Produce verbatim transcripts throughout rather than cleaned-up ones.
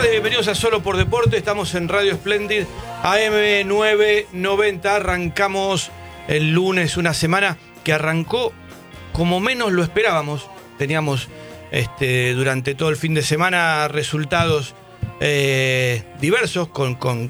tardes, bienvenidos a Solo por Deporte. Estamos en Radio Splendid A M nueve noventa. Arrancamos el lunes, una semana que arrancó como menos lo esperábamos. Teníamos este, durante todo el fin de semana resultados eh, diversos, con, con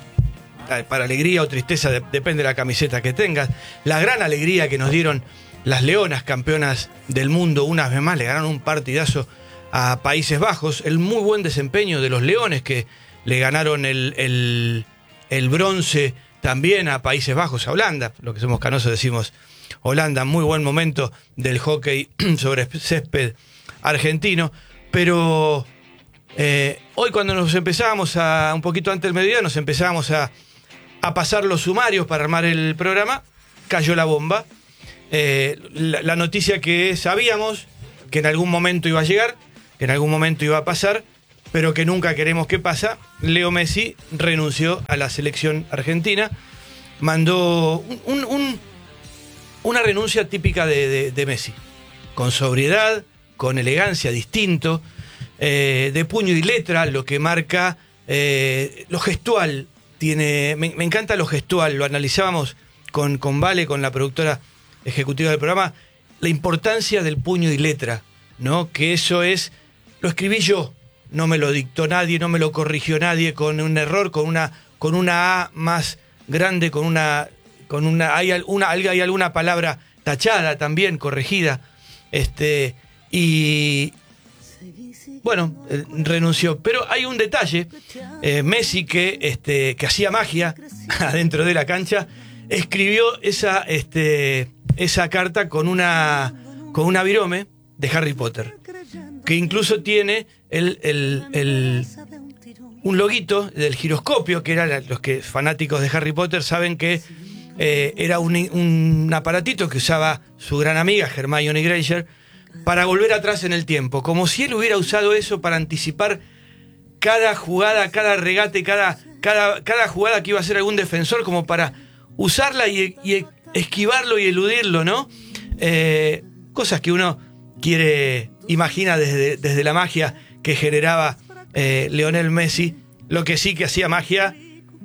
para alegría o tristeza, de, depende de la camiseta que tengas. La gran alegría que nos dieron las Leonas, campeonas del mundo, una vez más le ganaron un partidazo a Países Bajos. El muy buen desempeño de los Leones, que le ganaron el, el, el bronce también a Países Bajos, a Holanda. Lo que somos canosos decimos Holanda. Muy buen momento del hockey sobre césped argentino. Pero eh, hoy, cuando nos empezábamos a, un poquito antes del mediodía, nos empezábamos a, a pasar los sumarios para armar el programa, cayó la bomba. Eh, la, la noticia que sabíamos que en algún momento iba a llegar, que en algún momento iba a pasar, pero que nunca queremos que pasa. Leo Messi renunció a la selección argentina, mandó un, un, un, una renuncia típica de, de, de Messi, con sobriedad, con elegancia, distinto, eh, de puño y letra, lo que marca eh, lo gestual. Tiene, me, me encanta lo gestual, lo analizábamos con, con Vale, con la productora ejecutiva del programa, la importancia del puño y letra, ¿no? Que eso es, lo escribí yo, no me lo dictó nadie, no me lo corrigió nadie, con un error, con una, con una A más grande, con una, con una, hay alguna, hay alguna palabra tachada también, corregida, este, y bueno, eh, renunció. Pero hay un detalle, eh, Messi, que, este, que hacía magia adentro de la cancha, escribió esa, este, esa carta con una, con una virome de Harry Potter, que incluso tiene el, el, el, un loguito del giroscopio, que eran los que fanáticos de Harry Potter saben que eh, era un, un aparatito que usaba su gran amiga Hermione Granger para volver atrás en el tiempo, como si él hubiera usado eso para anticipar cada jugada, cada regate, cada, cada, cada jugada que iba a hacer algún defensor, como para usarla y, y esquivarlo y eludirlo, ¿no? Eh, cosas que uno quiere, imagina desde, desde la magia que generaba eh, Lionel Messi. Lo que sí que hacía magia,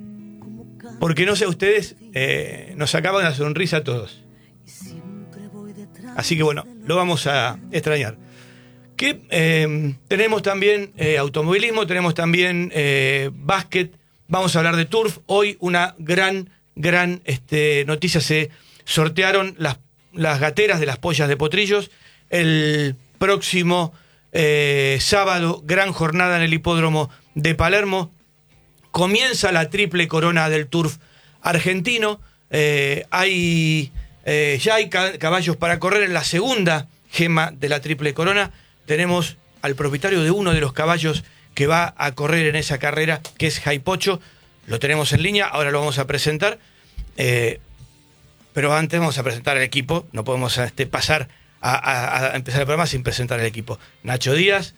porque no sé ustedes, eh, nos sacaban la sonrisa a todos. Así que bueno, lo vamos a extrañar. Que eh, tenemos también eh, automovilismo, tenemos también eh, básquet, vamos a hablar de turf. Hoy una gran, gran este, noticia: se sortearon las, las gateras de las pollas de Potrillos. El próximo eh, sábado, gran jornada en el hipódromo de Palermo. Comienza la triple corona del turf argentino. Eh, hay, eh, ya hay caballos para correr en la segunda gema de la triple corona. Tenemos al propietario de uno de los caballos que va a correr en esa carrera, que es Jaipocho. Lo tenemos en línea, ahora lo vamos a presentar. Eh, pero antes vamos a presentar al equipo. No podemos este, pasar A, a, a empezar el programa sin presentar el equipo. Nacho Díaz,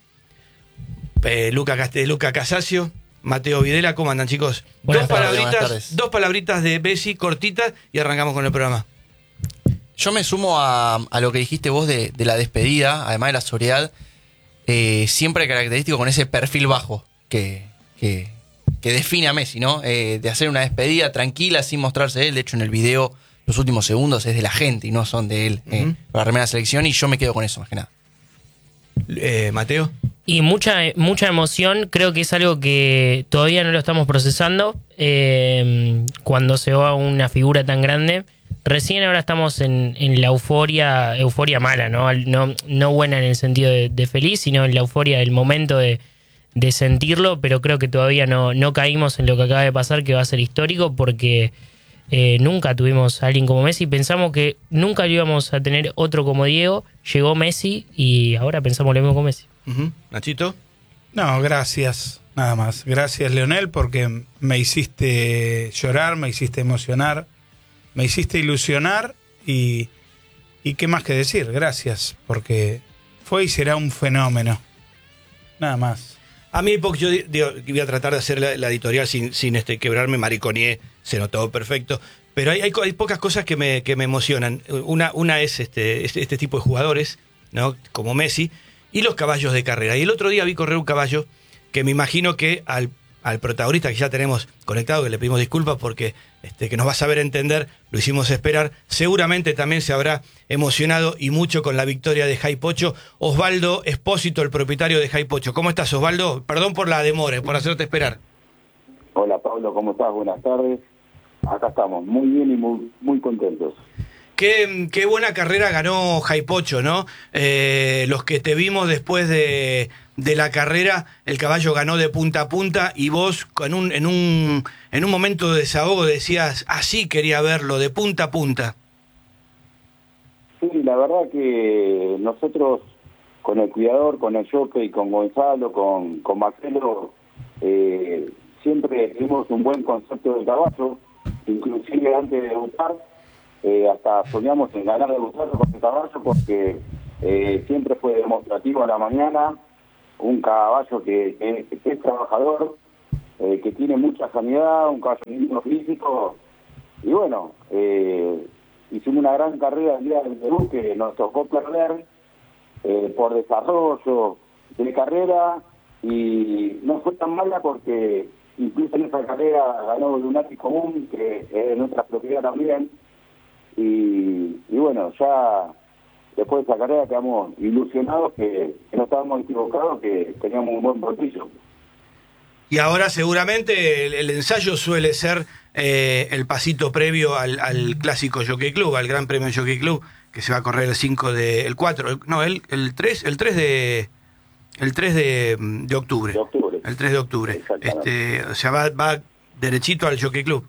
eh, Luca, Cast- Luca Casasio, Mateo Videla. ¿Cómo andan, chicos? Dos Buenas tardes, palabritas, buenas tardes. dos palabritas de Messi cortitas y arrancamos con el programa. Yo me sumo a, a lo que dijiste vos de, de la despedida, además de la sobriedad, eh, siempre característico con ese perfil bajo que, que, que define a Messi, ¿no? Eh, de hacer una despedida tranquila, sin mostrarse él. De hecho, en el video, los últimos segundos es de la gente y no son de él, uh-huh. eh, para remar la selección, y yo me quedo con eso, más que nada. Eh, Mateo. Y mucha, mucha emoción, creo que es algo que todavía no lo estamos procesando, eh, cuando se va una figura tan grande. Recién ahora estamos en, en la euforia, euforia mala, ¿no? No, no buena en el sentido de, de feliz, sino en la euforia del momento de, de sentirlo, pero creo que todavía no, no caímos en lo que acaba de pasar, que va a ser histórico, porque eh, nunca tuvimos a alguien como Messi. Pensamos que nunca íbamos a tener otro como Diego, llegó Messi y ahora pensamos lo mismo con Messi. Uh-huh. Nachito. No, gracias, nada más. Gracias, Leonel, porque me hiciste llorar, me hiciste emocionar, me hiciste ilusionar y, y qué más que decir. Gracias, porque fue y será un fenómeno. Nada más. A mí, porque yo digo, voy a tratar de hacer la, la editorial sin, sin este, quebrarme, mariconié, se notó perfecto. Pero hay, hay, hay pocas cosas que me, que me emocionan. Una, una es este, este, este tipo de jugadores, ¿no? Como Messi, y los caballos de carrera. Y el otro día vi correr un caballo que me imagino que al, al protagonista que ya tenemos conectado, que le pedimos disculpas porque este, que nos va a saber entender, lo hicimos esperar, seguramente también se habrá emocionado y mucho con la victoria de Jay Pocho. Osvaldo Espósito, el propietario de Jay Pocho. ¿Cómo estás, Osvaldo? Perdón por la demora, por hacerte esperar. Hola, Pablo, ¿cómo estás? Buenas tardes. Acá estamos, muy bien y muy, muy contentos. Qué, qué buena carrera ganó Jay Pocho, ¿no? Eh, los que te vimos después de, de la carrera, el caballo ganó de punta a punta y vos en un, en un, en un momento de desahogo decías, así quería verlo, de punta a punta. Sí, la verdad que nosotros con el cuidador, con el jockey, con Gonzalo, con, con Marcelo, eh, siempre tuvimos un buen concepto del caballo, inclusive antes de debutar. Eh, hasta soñamos en ganar de gustarlo con el caballo porque eh, siempre fue demostrativo a la mañana, un caballo que, que, que es trabajador, eh, que tiene mucha sanidad, un caballo lindo físico, y bueno, eh, hicimos una gran carrera el día del debut que nos tocó perder eh, por desarrollo de carrera y no fue tan mala porque incluso en esa carrera ganó Lunatic Común, que es de nuestra propiedad también. Y, y bueno, ya después de esa carrera quedamos ilusionados que, que no estábamos equivocados, que teníamos un buen bolsillo. Y ahora seguramente el, el ensayo suele ser eh, el pasito previo al, al clásico Jockey Club, al Gran Premio Jockey Club, que se va a correr el cinco de, el cuatro, el, no, el, el tres, el tres de el tres de, de octubre. De octubre. El tres de octubre. Este, o sea, va, va derechito al Jockey Club.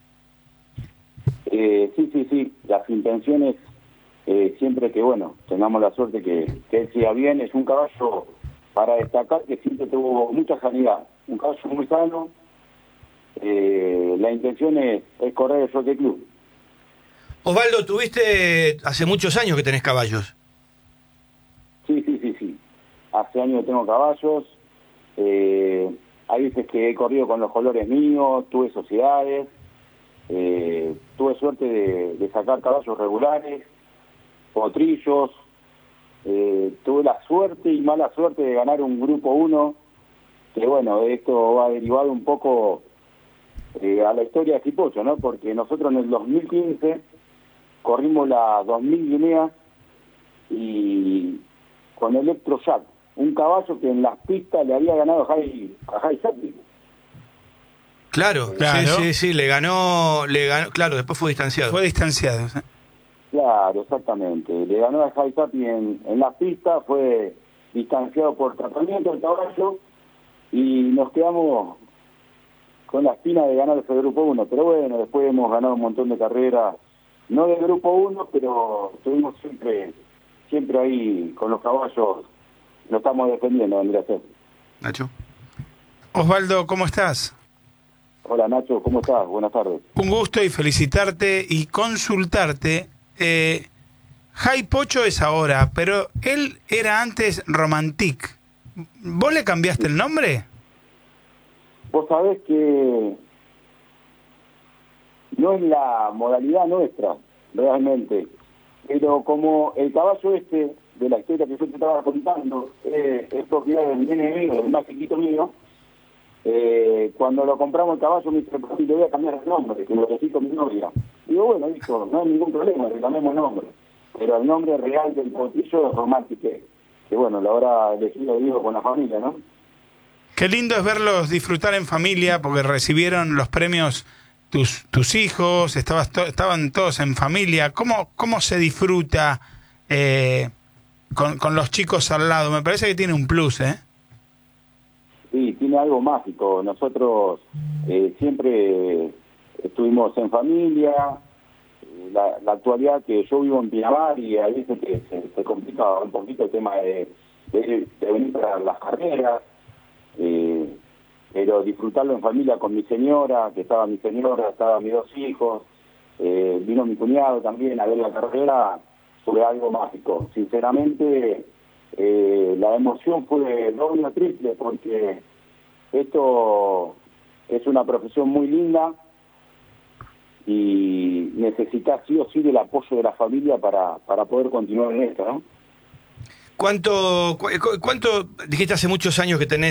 Eh, sí, sí, sí, las intenciones, eh, siempre que, bueno, tengamos la suerte que, que él siga bien, es un caballo para destacar que siempre tuvo mucha sanidad, un caballo muy sano, eh, la intención es, es correr el Jockey Club. Osvaldo, tuviste, hace muchos años que tenés caballos. Sí, sí, sí, sí, hace años que tengo caballos, eh, hay veces que he corrido con los colores míos, tuve sociedades. Eh, tuve suerte de, de sacar caballos regulares, potrillos, eh, tuve la suerte y mala suerte de ganar un grupo uno, que bueno, esto va derivado un poco eh, a la historia de Jay Pocho, ¿no? Porque nosotros en el dos mil quince corrimos la dos mil Guinea y con Electrojack, un caballo que en las pistas le había ganado a Jay, a Jay Sapling. Claro, Claro. sí, sí, sí, le ganó, le ganó, claro, después fue distanciado. Fue distanciado. ¿sí? Claro, exactamente. Le ganó a Jay Sapling en, en las pistas, fue distanciado por tratamiento el caballo y nos quedamos con la espina de ganar ese grupo uno. Pero bueno, después hemos ganado un montón de carreras, no de grupo uno, pero estuvimos siempre, siempre ahí con los caballos, lo estamos defendiendo, Andrés. Nacho. Osvaldo, ¿cómo estás? Hola Nacho, ¿cómo estás? Buenas tardes. Un gusto y felicitarte y consultarte. Eh, Jay Pocho es ahora, pero él era antes Romantic. ¿Vos le cambiaste el nombre? Vos sabés que no es la modalidad nuestra, realmente, pero como el caballo este, de la historia que yo te estaba contando, eh, es propiedad del nene mío, del más chiquito mío, eh, cuando lo compramos el caballo me dice, papi, le voy a cambiar el nombre, que lo elegí con mi novia. Digo, bueno, dijo, no hay ningún problema, le cambiamos el nombre. Pero el nombre real del potrillo es Romantic, que, que bueno, lo habrá elegido Diego con la familia, ¿no? Qué lindo es verlos disfrutar en familia, porque recibieron los premios tus tus hijos, estabas to- estaban todos en familia. ¿Cómo, cómo se disfruta eh, con, con los chicos al lado? Me parece que tiene un plus, ¿eh? Sí, tiene algo mágico. Nosotros eh, siempre estuvimos en familia. La, la actualidad que yo vivo en Pinamar y a veces que se, se complica un poquito el tema de, de, de venir para las carreras, eh, pero disfrutarlo en familia con mi señora, que estaba mi señora, estaban mis dos hijos, eh, vino mi cuñado también a ver la carrera, fue algo mágico. Sinceramente, eh, la emoción fue doble o triple porque esto es una profesión muy linda y necesitas sí o sí del apoyo de la familia para, para poder continuar en esto, ¿no? ¿Cuánto, cu- cuánto, dijiste hace muchos años que tenés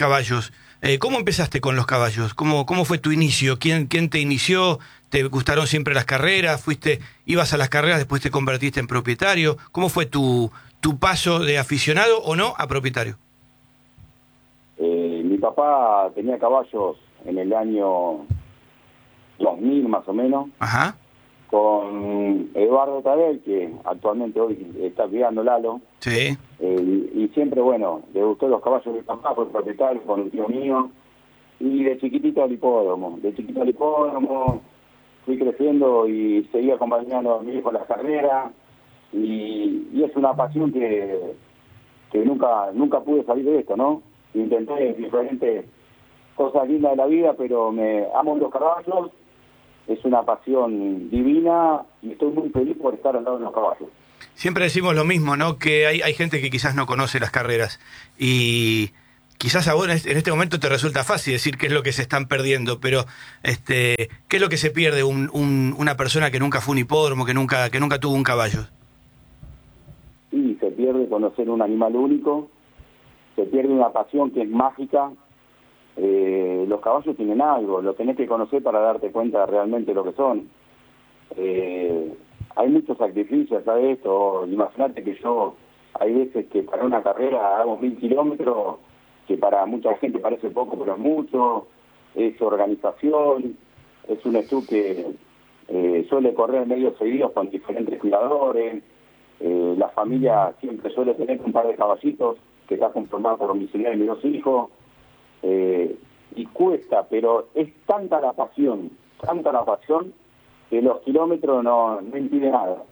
caballos. Eh, ¿Cómo empezaste con los caballos? ¿Cómo, cómo fue tu inicio? ¿Quién, quién te inició? ¿Te gustaron siempre las carreras? ¿Fuiste, ibas a las carreras, después te convertiste en propietario? ¿Cómo fue tu, tu paso de aficionado o no a propietario? Eh, mi papá tenía caballos en el año dos mil más o menos. Ajá. Con Eduardo Tadel, que actualmente hoy está criando Lalo. Sí. Eh, y siempre, bueno, le gustó los caballos de mi papá, fue propietario con un tío mío. Y de chiquitito al hipódromo. De chiquitito al hipódromo fui creciendo y seguía acompañando a mi hijo en las carreras. Y, y es una pasión que, que nunca nunca pude salir de esto, ¿no? Intenté diferentes cosas lindas de la vida, pero me amo los caballos. Es una pasión divina y estoy muy feliz por estar al lado de los caballos. Siempre decimos lo mismo, ¿no? Que hay, hay gente que quizás no conoce las carreras y quizás a vos en este momento te resulta fácil decir qué es lo que se están perdiendo, pero este, ¿qué es lo que se pierde un, un, una persona que nunca fue un hipódromo, que nunca, que nunca tuvo un caballo? Sí, se pierde conocer un animal único, se pierde una pasión que es mágica. Eh, los caballos tienen algo, lo tenés que conocer para darte cuenta realmente de lo que son. Eh, hay muchos sacrificios a esto. Imagínate que yo, hay veces que para una carrera hago mil kilómetros, que para mucha gente parece poco, pero es mucho. Es organización, es un estudio que eh, suele correr medios seguidos con diferentes cuidadores. Eh, la familia siempre suele tener un par de caballitos que está conformado por mi señora y mis dos hijos. Eh, y cuesta, pero es tanta la pasión, tanta la pasión, que los kilómetros no, no impiden nada.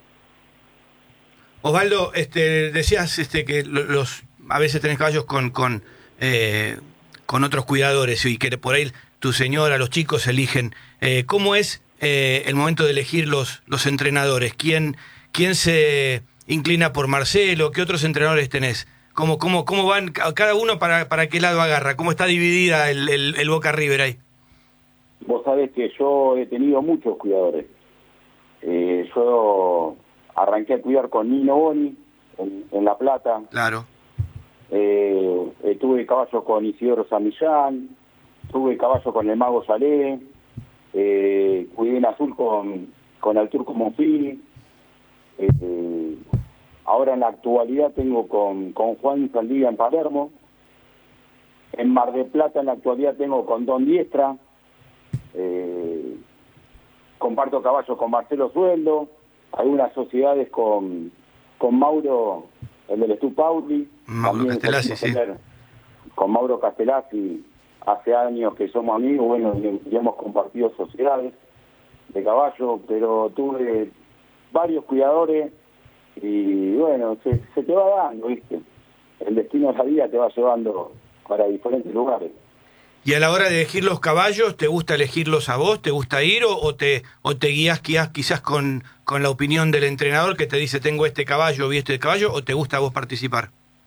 Osvaldo, este, decías este, que los a veces tenés caballos con con, eh, con otros cuidadores y que por ahí tu señora, los chicos eligen. Eh, ¿Cómo es eh, el momento de elegir los, los entrenadores? ¿Quién, quién se inclina por Marcelo? ¿Qué otros entrenadores tenés? ¿Cómo, cómo, cómo van cada uno para, para qué lado agarra? ¿Cómo está dividida el, el, el Boca River ahí? Vos sabés que yo he tenido muchos cuidadores. Eh, yo arranqué a cuidar con Nino Boni en, en La Plata. Claro. Eh, eh, tuve caballo con Isidoro Samillán, tuve caballo con el Mago Salé, eh, cuidé en azul con, con el Turco Monfil. Eh, ahora en la actualidad tengo con, con Juan Saldivia en Palermo. En Mar del Plata en la actualidad tengo con Don Diestra. Eh, comparto caballos con Marcelo Sueldo, algunas sociedades con, con Mauro, el del Stu Pauli. Mauro Castellazzi, sí. Con Mauro Castellazzi hace años que somos amigos, bueno, y hemos compartido sociedades de caballos, pero tuve varios cuidadores y bueno, se, se te va dando, ¿viste? El destino de la vida te va llevando para diferentes lugares. Y a la hora de elegir los caballos, ¿te gusta elegirlos a vos? ¿Te gusta ir o, o te o te guías quizás, quizás con, con la opinión del entrenador que te dice tengo este caballo, vi este caballo, o te gusta a vos participar?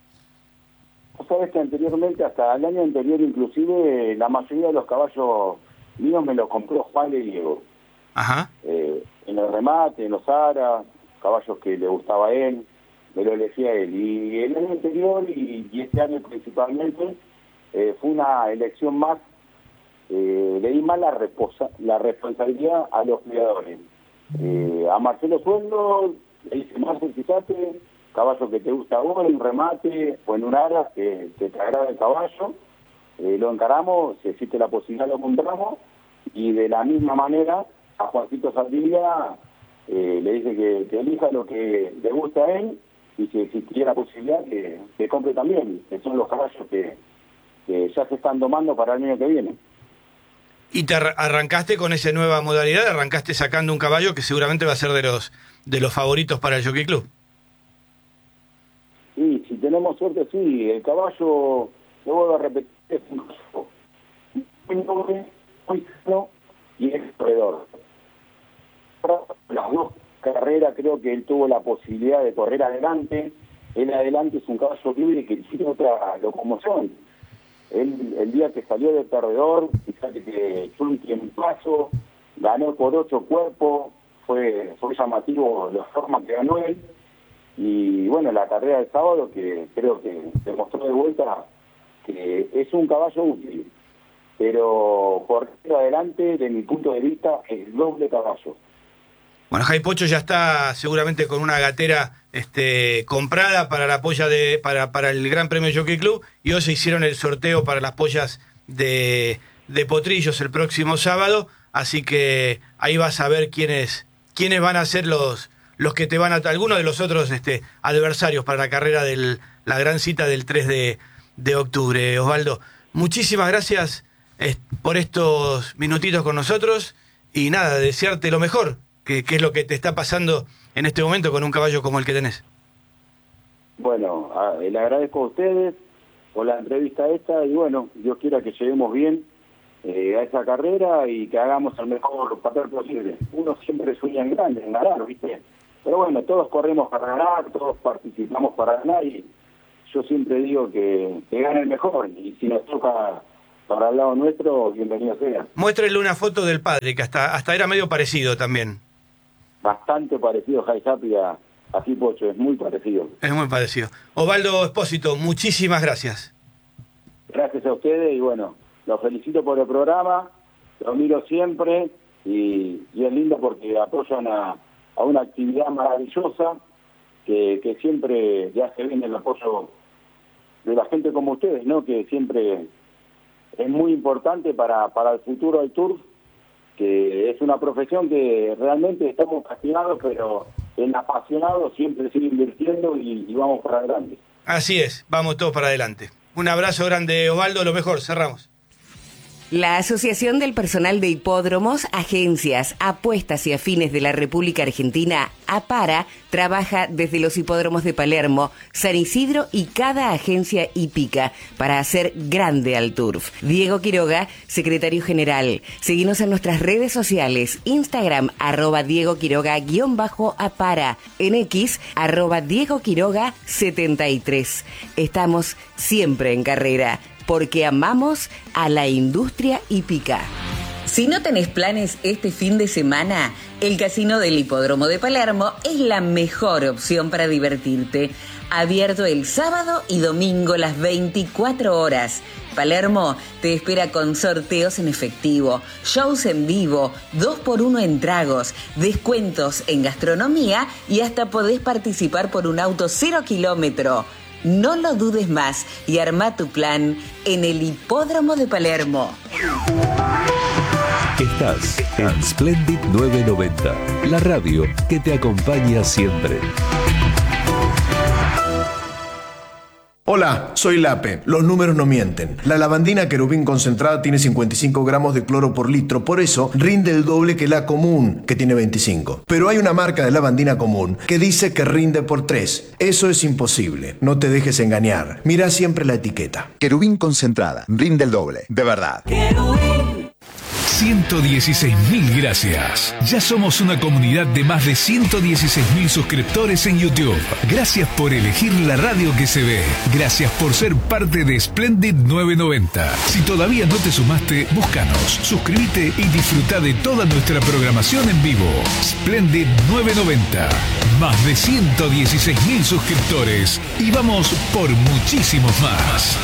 Vos sabés que anteriormente, hasta el año anterior inclusive, la mayoría de los caballos míos me los compró Juan de Diego. Ajá. Eh, en el remate, en los aras, caballos que le gustaba a él, me lo elegía él. Y el año anterior y, y este año principalmente, Eh, fue una elección más, eh, le di más la, reposa, la responsabilidad a los cuidadores. Eh, a Marcelo Sueldo le dice, Marcelo, fíjate, caballo que te gusta a vos, en un remate o en un aras que, que te agrada el caballo, eh, lo encaramos, si existe la posibilidad lo compramos, y de la misma manera a Juancito Saldivia eh, le dice que, que elija lo que le gusta a él, y si existiera la posibilidad que, que compre también, que son los caballos que que ya se están domando para el año que viene. ¿Y te arrancaste con esa nueva modalidad? ¿Arrancaste sacando un caballo que seguramente va a ser de los de los favoritos para el Jockey Club? Sí, si tenemos suerte, sí. El caballo, lo vuelvo a repetir, es un caballo muy noble, muy sano y es corredor. Las dos carreras creo que él tuvo la posibilidad de correr adelante. Él adelante es un caballo libre que tiene otra locomoción. Él, el día que salió de perdedor, fíjate que fue un tiempazo, ganó por ocho cuerpos, fue, fue llamativo la forma que ganó él. Y bueno, la carrera del sábado, que creo que demostró de vuelta que es un caballo útil, pero por adelante, de mi punto de vista, es doble caballo. Bueno, Jai Pocho ya está seguramente con una gatera este, comprada para la polla de para, para el Gran Premio Jockey Club, y hoy se hicieron el sorteo para las pollas de, de Potrillos el próximo sábado, así que ahí vas a ver quiénes quiénes van a ser los los que te van a algunos de los otros este, adversarios para la carrera de la gran cita del tres de, de octubre. Osvaldo, muchísimas gracias eh, por estos minutitos con nosotros, y nada, desearte lo mejor. ¿Qué, ¿Qué es lo que te está pasando en este momento con un caballo como el que tenés? Bueno, a, le agradezco a ustedes por la entrevista esta, y bueno, Dios quiera que lleguemos bien eh, a esa carrera y que hagamos el mejor papel posible. Uno siempre sueña en grande, en ganar, ¿viste? Pero bueno, todos corremos para ganar, todos participamos para ganar, y yo siempre digo que, que gane el mejor, y si nos toca para el lado nuestro, bienvenido sea. Muéstrenle una foto del padre, que hasta, hasta era medio parecido también. Bastante parecido Jai Happy a, a Jai Pocho, es muy parecido. Es muy parecido. Osvaldo Espósito, muchísimas gracias. Gracias a ustedes, y bueno, los felicito por el programa, lo miro siempre, y, y es lindo porque apoyan a, a una actividad maravillosa que, que siempre ya hace bien el apoyo de la gente como ustedes, ¿no? Que siempre es muy importante para, para el futuro del turf, que es una profesión que realmente estamos castigados, pero el apasionado siempre sigue invirtiendo y, y vamos para adelante. Así es, vamos todos para adelante. Un abrazo grande, Osvaldo, lo mejor, cerramos. La Asociación del Personal de Hipódromos, Agencias, Apuestas y Afines de la República Argentina, APARA, trabaja desde los hipódromos de Palermo, San Isidro y cada agencia hípica para hacer grande al turf. Diego Quiroga, secretario general. Seguinos en nuestras redes sociales, Instagram, arroba Diego Quiroga, guión bajo APARA, en X, arroba Diego Quiroga setenta y tres. Estamos siempre en carrera, porque amamos a la industria hípica. Si no tenés planes este fin de semana, el Casino del Hipódromo de Palermo es la mejor opción para divertirte. Abierto el sábado y domingo las veinticuatro horas. Palermo te espera con sorteos en efectivo, shows en vivo, dos por uno en tragos, descuentos en gastronomía, y hasta podés participar por un auto cero kilómetro. No lo dudes más y arma tu plan en el Hipódromo de Palermo. Estás en Splendid nueve noventa, la radio que te acompaña siempre. Hola, soy Lape. Los números no mienten. La lavandina querubín concentrada tiene cincuenta y cinco gramos de cloro por litro, por eso rinde el doble que la común, que tiene veinticinco. Pero hay una marca de lavandina común que dice que rinde por tres. Eso es imposible. No te dejes engañar. Mira siempre la etiqueta. Querubín concentrada. Rinde el doble. De verdad. ciento dieciséis mil gracias. Ya somos una comunidad de más de ciento dieciséis mil suscriptores en YouTube. Gracias por elegir la radio que se ve. Gracias por ser parte de Splendid nueve noventa. Si todavía no te sumaste, búscanos, suscríbete y disfruta de toda nuestra programación en vivo. Splendid nueve noventa. Más de ciento dieciséis mil suscriptores. Y vamos por muchísimos más.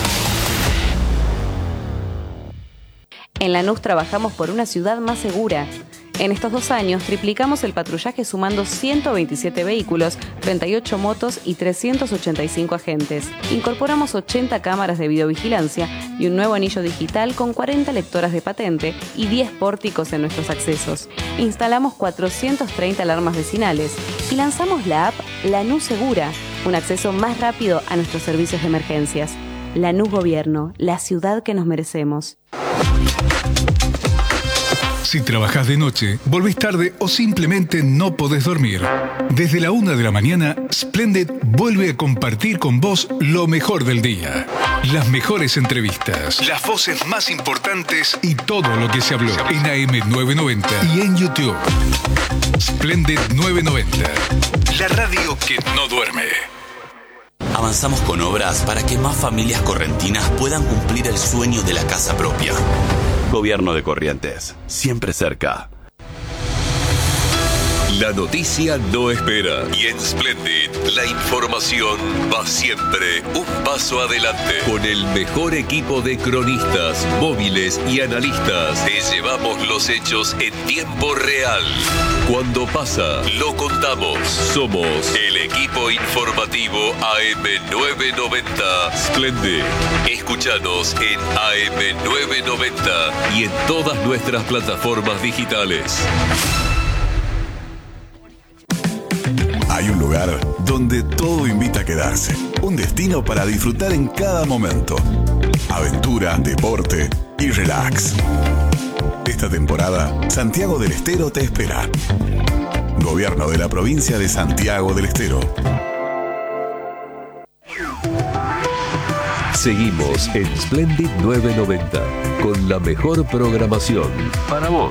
En Lanús trabajamos por una ciudad más segura. En estos dos años triplicamos el patrullaje sumando ciento veintisiete vehículos, treinta y ocho motos y trescientos ochenta y cinco agentes. Incorporamos ochenta cámaras de videovigilancia y un nuevo anillo digital con cuarenta lectoras de patente y diez pórticos en nuestros accesos. Instalamos cuatrocientas treinta alarmas vecinales y lanzamos la app Lanús Segura, un acceso más rápido a nuestros servicios de emergencias. Lanús Gobierno, la ciudad que nos merecemos. Si trabajas de noche, volvés tarde o simplemente no podés dormir, desde la una de la mañana, Splendid vuelve a compartir con vos lo mejor del día. Las mejores entrevistas, las voces más importantes y todo lo que se habló en A M nueve noventa y en YouTube. Splendid nueve noventa, la radio que no duerme. Avanzamos con obras para que más familias correntinas puedan cumplir el sueño de la casa propia. Gobierno de Corrientes, siempre cerca. La noticia no espera. Y en Splendid, la información va siempre un paso adelante. Con el mejor equipo de cronistas, móviles y analistas, te llevamos los hechos en tiempo real. Cuando pasa, lo contamos. Somos el equipo informativo A M novecientos noventa Splendid. Escúchanos en A M novecientos noventa y en todas nuestras plataformas digitales. Hay un lugar donde todo invita a quedarse. Un destino para disfrutar en cada momento. Aventura, deporte y relax. Esta temporada, Santiago del Estero te espera. Gobierno de la provincia de Santiago del Estero. Seguimos en Splendid novecientos noventa con la mejor programación para vos.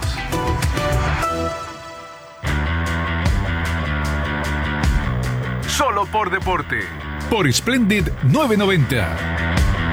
Solo por deporte. Por Splendid novecientos noventa.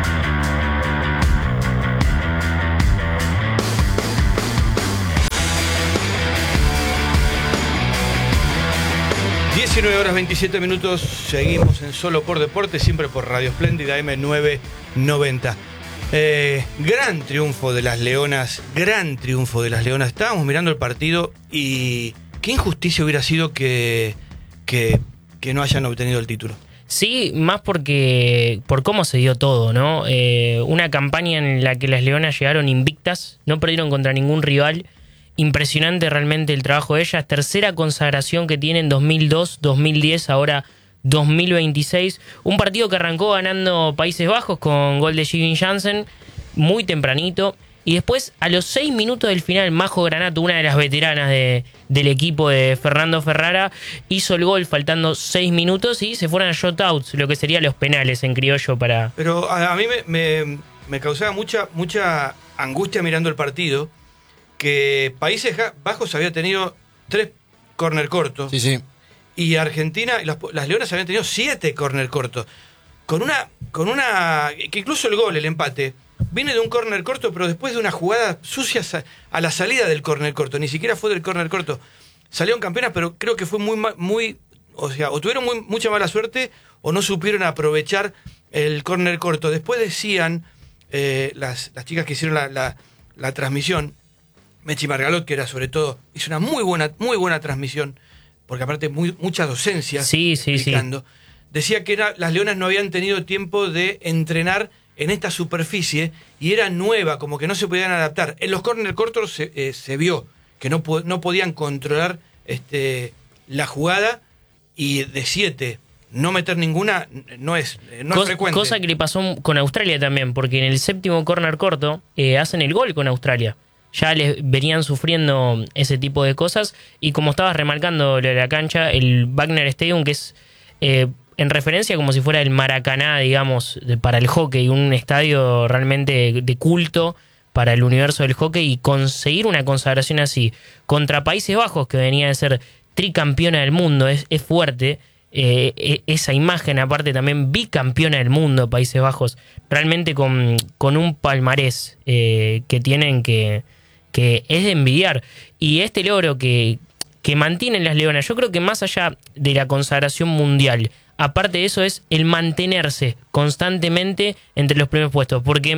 diecinueve horas veintisiete minutos, seguimos en Solo por Deporte, siempre por Radio Splendid A M novecientos noventa. Eh, gran triunfo de las Leonas, gran triunfo de las Leonas. Estábamos mirando el partido y qué injusticia hubiera sido que, que, que no hayan obtenido el título. Sí, más porque por cómo se dio todo, ¿no? Eh, una campaña en la que las Leonas llegaron invictas, no perdieron contra ningún rival. Impresionante realmente el trabajo de ellas. Tercera consagración que tienen, dos mil dos, dos mil diez, ahora dos mil veintiséis. Un partido que arrancó ganando Países Bajos con gol de Jivin Jansen muy tempranito. Y después, a los seis minutos del final, Majo Granato, una de las veteranas de, del equipo de Fernando Ferrara, hizo el gol faltando seis minutos y se fueron a shotouts, lo que serían los penales en criollo para... Pero a, a mí me, me, me causaba mucha, mucha angustia mirando el partido que Países Bajos había tenido tres córner cortos. Sí, sí. Y Argentina, las, las Leonas habían tenido siete córner cortos. Con una, con una. Que incluso el gol, el empate, viene de un córner corto, pero después de una jugada sucia a la salida del córner corto. Ni siquiera fue del córner corto. Salieron campeonas, pero creo que fue muy, muy. O sea, o tuvieron muy, mucha mala suerte, o no supieron aprovechar el córner corto. Después decían eh, las, las chicas que hicieron la, la, la transmisión. Mechi Margalot, que era sobre todo, hizo una muy buena, muy buena transmisión, porque aparte muy, mucha docencia. Sí, sí, explicando. sí. Decía que era, las Leonas no habían tenido tiempo de entrenar en esta superficie y era nueva, como que no se podían adaptar. En los córner cortos se, eh, se vio que no, no podían controlar este, la jugada, y de siete no meter ninguna no es, no Cos, es frecuente. Cosa que le pasó con Australia también, porque en el séptimo córner corto eh, hacen el gol con Australia. Ya les venían sufriendo ese tipo de cosas. Y como estabas remarcando lo de la cancha, el Wagner Stadium, que es eh, en referencia como si fuera el Maracaná, digamos, de, para el hockey, un estadio realmente de, de culto para el universo del hockey, y conseguir una consagración así contra Países Bajos, que venía de ser tricampeona del mundo, es, es fuerte. Eh, esa imagen, aparte también bicampeona del mundo, Países Bajos, realmente con, con un palmarés eh, que tienen que... que es de envidiar. Y este logro que, que mantienen las Leonas, yo creo que más allá de la consagración mundial, aparte de eso, es el mantenerse constantemente entre los primeros puestos. Porque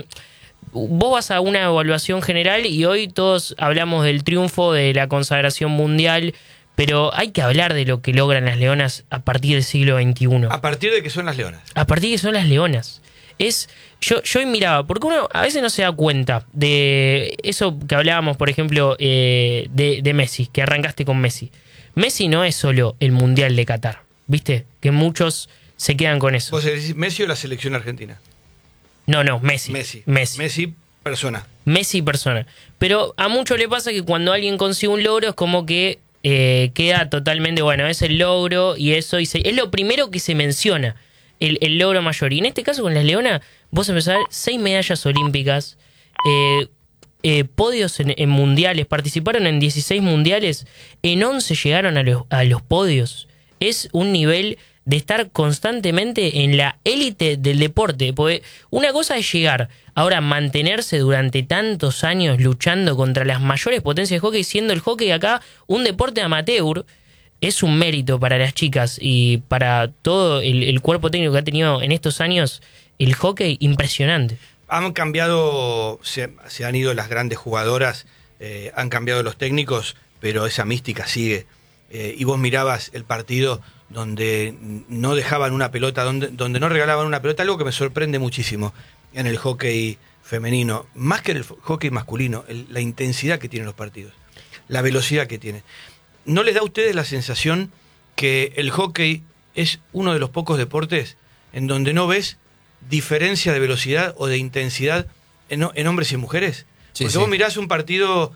vos vas a una evaluación general y hoy todos hablamos del triunfo, de la consagración mundial, pero hay que hablar de lo que logran las Leonas a partir del siglo veintiuno. A partir de que son las Leonas. A partir de que son las Leonas. Es, yo, yo hoy miraba, porque uno a veces no se da cuenta de eso que hablábamos, por ejemplo, eh, de, de Messi, que arrancaste con Messi. Messi no es solo el Mundial de Qatar, ¿viste? Que muchos se quedan con eso. ¿Vos decís Messi o la selección argentina? No, no, Messi. Messi. Messi. Messi, persona. Messi, persona. Pero a muchos le pasa que cuando alguien consigue un logro es como que eh, queda totalmente, bueno, es el logro y eso, y se, es lo primero que se menciona. El, el logro mayor. Y en este caso con las Leonas, vos empezás a ver seis medallas olímpicas, eh, eh, podios en, en mundiales, participaron en dieciséis mundiales, en once llegaron a los, a los podios. Es un nivel de estar constantemente en la élite del deporte, porque una cosa es llegar, ahora mantenerse durante tantos años luchando contra las mayores potencias de hockey, siendo el hockey acá un deporte amateur, es un mérito para las chicas y para todo el, el cuerpo técnico que ha tenido en estos años el hockey, impresionante. Han cambiado, se, se han ido las grandes jugadoras, eh, han cambiado los técnicos, pero esa mística sigue. Eh, y vos mirabas el partido donde no dejaban una pelota, donde, donde no regalaban una pelota, algo que me sorprende muchísimo en el hockey femenino, más que en el hockey masculino, el, la intensidad que tienen los partidos, la velocidad que tienen. ¿No les da a ustedes la sensación que el hockey es uno de los pocos deportes en donde no ves diferencia de velocidad o de intensidad en, en hombres y mujeres? Sí, Porque sí. vos mirás un partido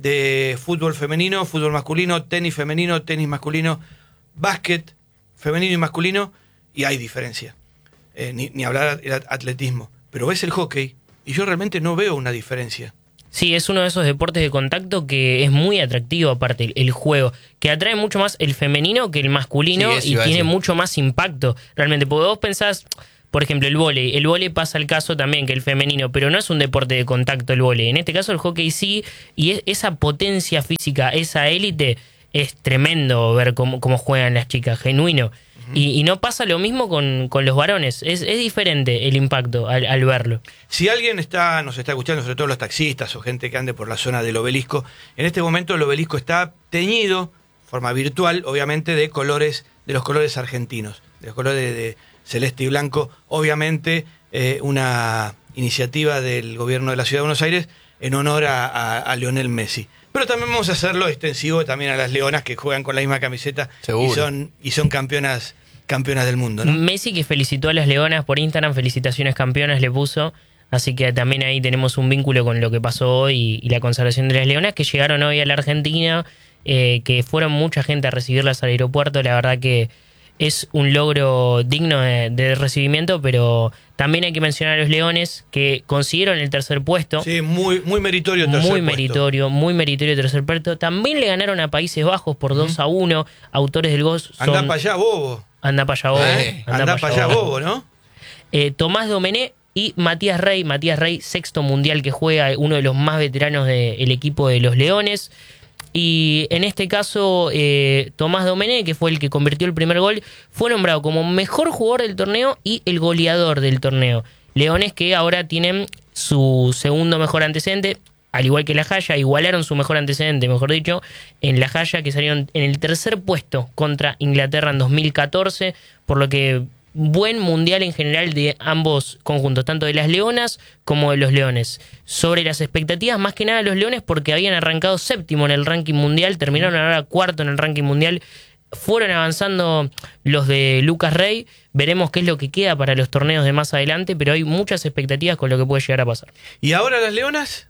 de fútbol femenino, fútbol masculino, tenis femenino, tenis masculino, básquet femenino y masculino, y hay diferencia. Eh, ni, ni hablar de atletismo. Pero ves el hockey y yo realmente no veo una diferencia. Sí, es uno de esos deportes de contacto que es muy atractivo, aparte el, el juego, que atrae mucho más el femenino que el masculino, Sí, y iba a tiene decir. mucho más impacto, realmente. Porque vos pensás, por ejemplo, el vóley. El vóley pasa el caso también que el femenino, pero no es un deporte de contacto el vóley. En este caso el hockey sí, y es, esa potencia física, esa élite, es tremendo ver cómo, cómo juegan las chicas, genuino. Uh-huh. Y, y no pasa lo mismo con, con los varones. Es, es diferente el impacto al, al verlo. Si alguien está, nos está escuchando, sobre todo los taxistas o gente que ande por la zona del obelisco, en este momento el obelisco está teñido, forma virtual, obviamente, de colores, de los colores argentinos, de los colores de, de celeste y blanco. Obviamente, eh, una iniciativa del gobierno de la Ciudad de Buenos Aires en honor a, a, a Lionel Messi. Pero también vamos a hacerlo extensivo también a las leonas que juegan con la misma camiseta y son, y son campeonas, campeonas del mundo, ¿no? Messi, que felicitó a las leonas por Instagram, felicitaciones campeonas le puso, así que también ahí tenemos un vínculo con lo que pasó hoy y la consagración de las leonas, que llegaron hoy a la Argentina, eh, que fueron mucha gente a recibirlas al aeropuerto. La verdad que es un logro digno de, de recibimiento, pero también hay que mencionar a los leones, que consiguieron el tercer puesto. Sí, muy, muy meritorio el tercer Muy puesto. meritorio, muy meritorio el tercer puesto. También le ganaron a Países Bajos por dos a uno. Autores del gol son... Andá para allá, bobo. Anda para allá, bobo. ¿Eh? Andá para allá, bobo, ¿no? Eh, Tomás Domené y Matías Rey. Matías Rey, sexto mundial que juega, uno de los más veteranos del equipo de los Leones. Y en este caso, eh, Tomás Domené, que fue el que convirtió el primer gol, fue nombrado como mejor jugador del torneo y el goleador del torneo. Leones que ahora tienen su segundo mejor antecedente, al igual que La Jaya, igualaron su mejor antecedente, mejor dicho, en La Jaya, que salieron en el tercer puesto contra Inglaterra en dos mil catorce, por lo que buen mundial en general de ambos conjuntos, tanto de las leonas como de los leones. Sobre las expectativas, más que nada los leones, porque habían arrancado séptimo en el ranking mundial, terminaron ahora cuarto en el ranking mundial, fueron avanzando los de Lucas Rey. Veremos qué es lo que queda para los torneos de más adelante, pero hay muchas expectativas con lo que puede llegar a pasar. ¿Y ahora las leonas?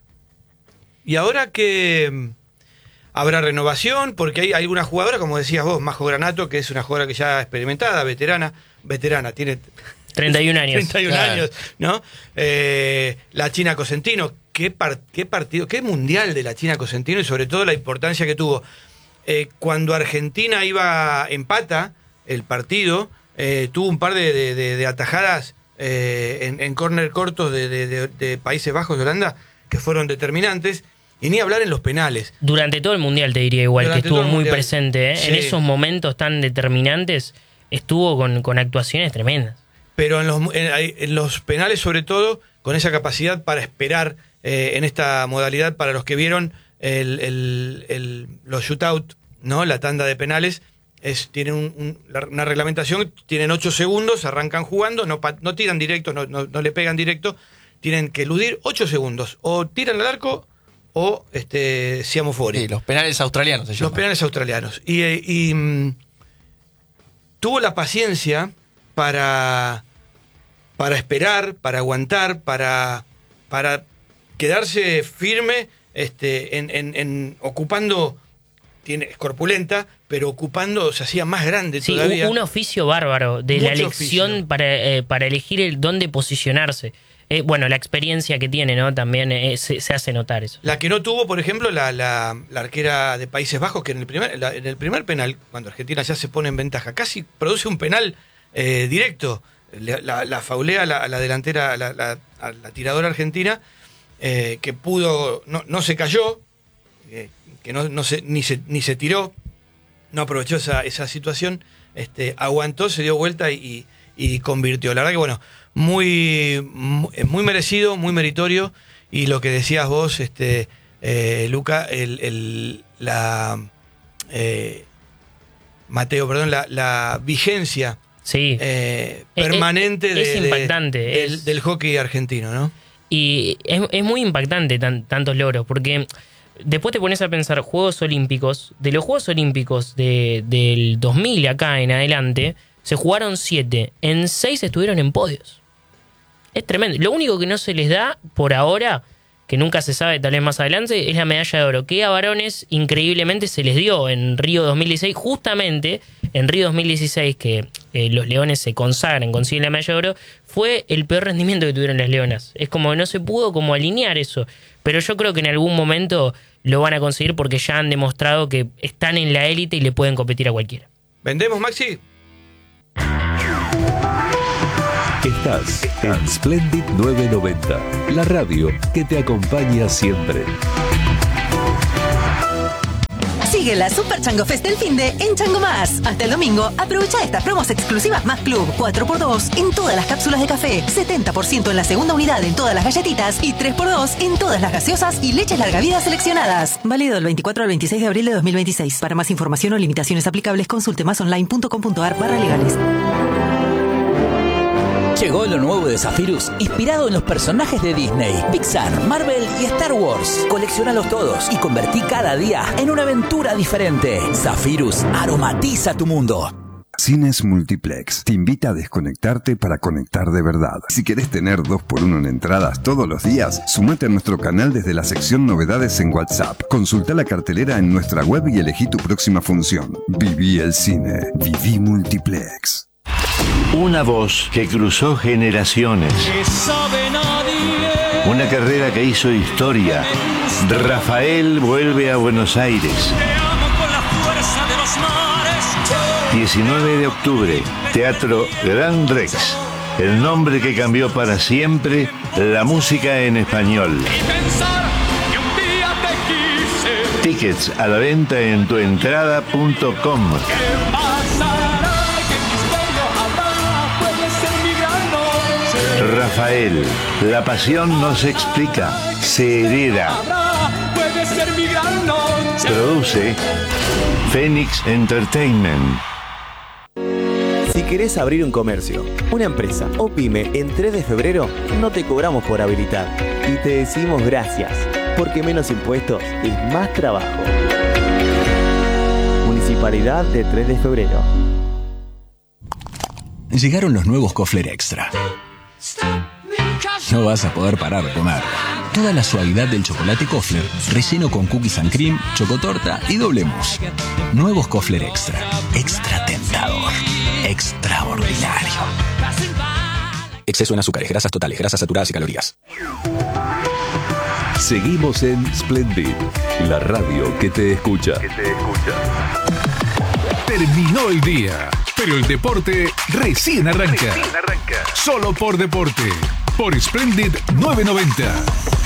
¿Y ahora que habrá renovación? Porque hay alguna jugadora, como decías vos, Majo Granato, que es una jugadora que ya experimentada, veterana, veterana, tiene treinta y un años. treinta y un Claro. años, ¿no? Eh, la China Cosentino, qué, par- qué partido, qué mundial de la China Cosentino, y sobre todo la importancia que tuvo. Eh, cuando Argentina iba empata el partido, eh, tuvo un par de, de- de- de atajadas eh, en, en córner cortos de, de- de- de Países Bajos, de Holanda, que fueron determinantes. Y ni hablar en los penales. Durante todo el mundial, te diría igual, Durante que estuvo todo el muy mundial. presente, ¿eh? Sí. En esos momentos tan determinantes, estuvo con, con actuaciones tremendas. Pero en los, en, en los penales, sobre todo, con esa capacidad para esperar eh, en esta modalidad, para los que vieron el, el, el, los shootout, ¿no? La tanda de penales, es, tienen un, un, la- una reglamentación, tienen ocho segundos, arrancan jugando, no, pa- no tiran directo, no, no, no le pegan directo, tienen que eludir ocho segundos, o tiran al arco o este, Siamo Fori. Sí, los penales australianos se Los llaman. penales australianos. Y, eh, y, mm, tuvo la paciencia para, para esperar, para aguantar, para, para quedarse firme este, en, en- en ocupando, tiene, es corpulenta, pero ocupando, se hacía más grande Sí, todavía. un oficio bárbaro de la Mucho elección oficio. para, eh, para elegir el dónde posicionarse. Eh, bueno, la experiencia que tiene, ¿no? También eh, se, se hace notar eso. La que no tuvo, por ejemplo, la, la, la arquera de Países Bajos, que en el primer, la- en el primer penal, cuando Argentina ya se pone en ventaja, casi produce un penal eh, directo. La, la- la faulea a la, a la delantera, a la, la- a la tiradora argentina, eh, que pudo, no, no se cayó, eh, que no, no se, ni, se, ni se tiró, no aprovechó esa, esa situación, este, aguantó, se dio vuelta y, y convirtió. La verdad que bueno, muy, muy merecido, muy meritorio, y lo que decías vos, este, eh, Luca, el, el, la eh, Mateo, perdón, la, la vigencia sí. eh, permanente es, es, es de, impactante, de, del, es... del hockey argentino, ¿no? Y es, es muy impactante tan, tantos logros, porque después te pones a pensar Juegos Olímpicos. De los Juegos Olímpicos de, del dos mil acá en adelante, se jugaron siete. En seis estuvieron en podios. Es tremendo. Lo único que no se les da por ahora, que nunca se sabe, tal vez más adelante, es la medalla de oro, que a varones increíblemente se les dio en Río dos mil dieciséis. Justamente en Río dos mil dieciséis, que eh, los leones se consagran, consiguen la medalla de oro, fue el peor rendimiento que tuvieron las leonas. Es como que no se pudo como alinear eso. Pero yo creo que en algún momento lo van a conseguir, porque ya han demostrado que están en la élite y le pueden competir a cualquiera. ¿Vendemos, Maxi? Estás en Splendid novecientos noventa, la radio que te acompaña siempre. Sigue la Super Chango Fest del finde en Chango Más. Hasta el domingo, aprovecha estas promos exclusivas Más Club. cuatro por dos en todas las cápsulas de café, setenta por ciento en la segunda unidad en todas las galletitas y tres por dos en todas las gaseosas y leches larga vida seleccionadas. Válido del veinticuatro al veintiséis de abril de dos mil veintiséis. Para más información o limitaciones aplicables, consulte másonline.com.ar barra legales. Llegó lo nuevo de Zephyrus, inspirado en los personajes de Disney, Pixar, Marvel y Star Wars. Colecciónalos todos y convertí cada día en una aventura diferente. Zephyrus aromatiza tu mundo. Cines Multiplex te invita a desconectarte para conectar de verdad. Si querés tener dos por uno en entradas todos los días, sumate a nuestro canal desde la sección Novedades en WhatsApp. Consulta la cartelera en nuestra web y elegí tu próxima función. Viví el cine. Viví Multiplex. Una voz que cruzó generaciones. Una carrera que hizo historia. Rafael vuelve a Buenos Aires. diecinueve de octubre, Teatro Gran Rex. El nombre que cambió para siempre la música en español. Tickets a la venta en tuentrada punto com. Rafael, la pasión no se explica, se hereda. Produce Phoenix Entertainment. Si querés abrir un comercio, una empresa o pyme en tres de febrero, no te cobramos por habilitar. Y te decimos gracias, porque menos impuestos es más trabajo. Municipalidad de tres de febrero. Llegaron los nuevos Kofler Extra. No vas a poder parar de comer. Toda la suavidad del chocolate Kofler, relleno con cookies and cream, chocotorta y doble mousse. Nuevos Kofler Extra. Extra tentador. Extraordinario. Exceso en azúcares, grasas totales, grasas saturadas y calorías. Seguimos en Splendid, la radio que te escucha. Que te escucha. Terminó el día, pero el deporte recién arranca. Recién arranca. Solo por deporte. Por Splendid novecientos noventa.